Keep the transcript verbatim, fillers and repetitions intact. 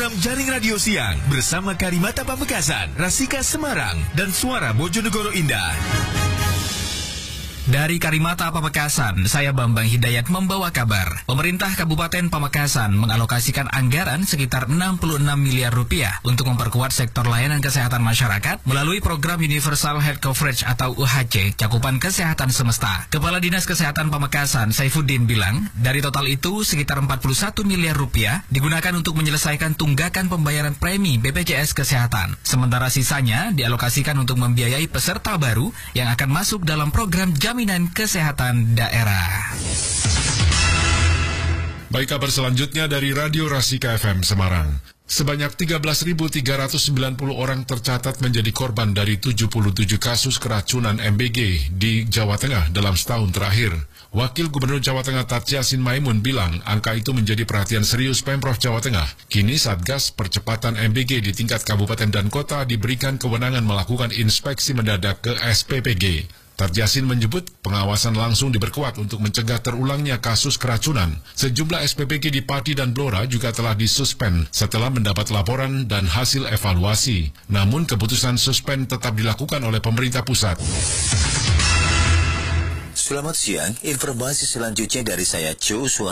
program Jaring Radio Siang bersama Karimata Pamekasan, Rasika Semarang, dan Suara Bojonegoro Indah. Dari Karimata Pamekasan, saya Bambang Hidayat membawa kabar. Pemerintah Kabupaten Pamekasan mengalokasikan anggaran sekitar enam puluh enam miliar rupiah untuk memperkuat sektor layanan kesehatan masyarakat melalui program Universal Health Coverage atau U H C, cakupan kesehatan semesta. Kepala Dinas Kesehatan Pamekasan, Saifuddin, bilang, dari total itu sekitar empat puluh satu miliar rupiah digunakan untuk menyelesaikan tunggakan pembayaran premi B P J S Kesehatan. Sementara sisanya dialokasikan untuk membiayai peserta baru yang akan masuk dalam program Jaminan Kesehatan Daerah. Baik, kabar selanjutnya dari Radio Rasika F M Semarang. Sebanyak tiga belas ribu tiga ratus sembilan puluh orang tercatat menjadi korban dari tujuh puluh tujuh kasus keracunan M B G di Jawa Tengah dalam setahun terakhir. Wakil Gubernur Jawa Tengah Tat Yassin Maimun bilang angka itu menjadi perhatian serius Pemprov Jawa Tengah. Kini Satgas Percepatan M B G di tingkat kabupaten dan kota diberikan kewenangan melakukan inspeksi mendadak ke S P P G. Tat Yassin menyebut pengawasan langsung diperkuat untuk mencegah terulangnya kasus keracunan. Sejumlah S P P G di Pati dan Blora juga telah disuspend setelah mendapat laporan dan hasil evaluasi. Namun keputusan suspend tetap dilakukan oleh pemerintah pusat. Selamat siang, informasi selanjutnya dari saya, Joe Suara.